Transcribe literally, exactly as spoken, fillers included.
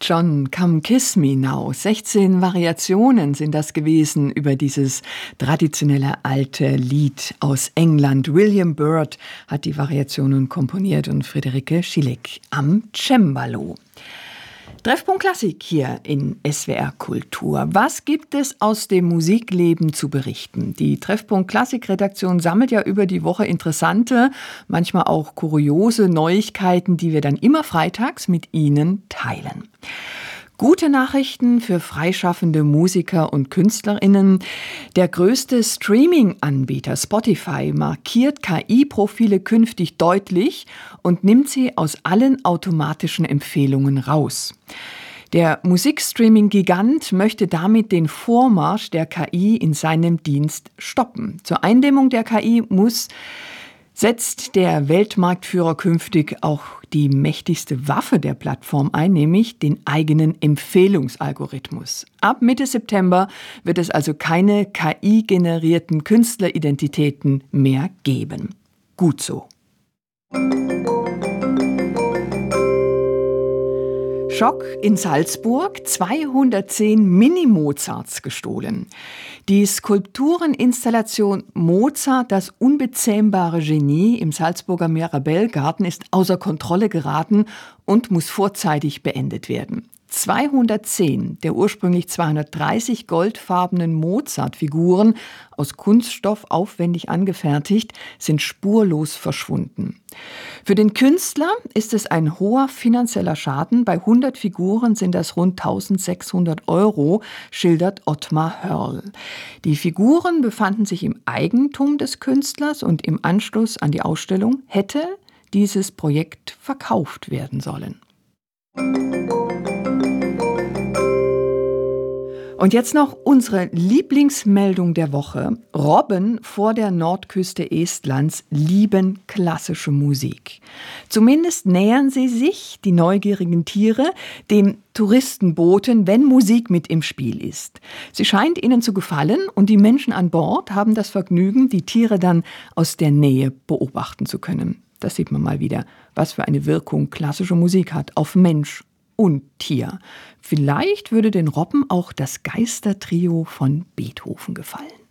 John, Come Kiss Me Now. sechzehn Variationen sind das gewesen über dieses traditionelle alte Lied aus England. William Byrd hat die Variationen komponiert und Friederike Schillig am Cembalo. Treffpunkt Klassik hier in S W R Kultur. Was gibt es aus dem Musikleben zu berichten? Die Treffpunkt Klassik Redaktion sammelt ja über die Woche interessante, manchmal auch kuriose Neuigkeiten, die wir dann immer freitags mit Ihnen teilen. Gute Nachrichten für freischaffende Musiker und KünstlerInnen. Der größte Streaming-Anbieter Spotify markiert K I-Profile künftig deutlich und nimmt sie aus allen automatischen Empfehlungen raus. Der Musikstreaming-Gigant möchte damit den Vormarsch der K I in seinem Dienst stoppen. Zur Eindämmung der K I muss setzt der Weltmarktführer künftig auch die mächtigste Waffe der Plattform ein, nämlich den eigenen Empfehlungsalgorithmus. Ab Mitte September wird es also keine K I-generierten Künstleridentitäten mehr geben. Gut so. Schock in Salzburg, zweihundertzehn Mini-Mozarts gestohlen. Die Skulptureninstallation Mozart, das unbezähmbare Genie im Salzburger Mirabellgarten, ist außer Kontrolle geraten und muss vorzeitig beendet werden. zweihundertzehn der ursprünglich zweihundertdreißig goldfarbenen Mozart-Figuren, aus Kunststoff aufwendig angefertigt, sind spurlos verschwunden. Für den Künstler ist es ein hoher finanzieller Schaden. Bei hundert Figuren sind das rund eintausendsechshundert Euro, schildert Ottmar Hörl. Die Figuren befanden sich im Eigentum des Künstlers und im Anschluss an die Ausstellung hätte dieses Projekt verkauft werden sollen. Und jetzt noch unsere Lieblingsmeldung der Woche. Robben vor der Nordküste Estlands lieben klassische Musik. Zumindest nähern sie sich, die neugierigen Tiere, dem Touristenbooten, wenn Musik mit im Spiel ist. Sie scheint ihnen zu gefallen und die Menschen an Bord haben das Vergnügen, die Tiere dann aus der Nähe beobachten zu können. Das sieht man mal wieder, was für eine Wirkung klassische Musik hat auf Mensch und Tier. Vielleicht würde den Robben auch das Geistertrio von Beethoven gefallen.